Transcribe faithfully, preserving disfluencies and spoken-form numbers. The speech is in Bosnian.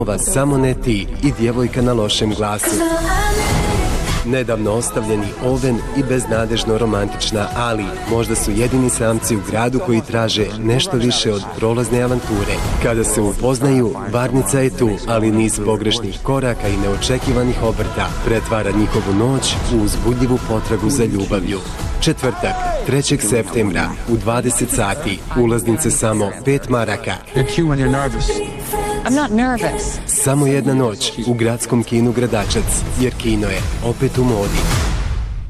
Samo ne ti i djevojka na lošem glasu. Nedavno ostavljeni Oven i beznadežno romantična Ali možda su jedini samci u gradu koji traže nešto više od prolazne avanture. Kada se upoznaju, varnica je tu, ali niz pogrešnih koraka i neočekivanih obrta pretvara njihovu noć u uzbudljivu potragu za ljubavlju. Četvrtak, trećeg septembra, u dvadeset sati, ulaznice samo pet maraka. I'm not nervous. Samo jedna noć u gradskom kinu Gradačac, jer kino je opet u modi.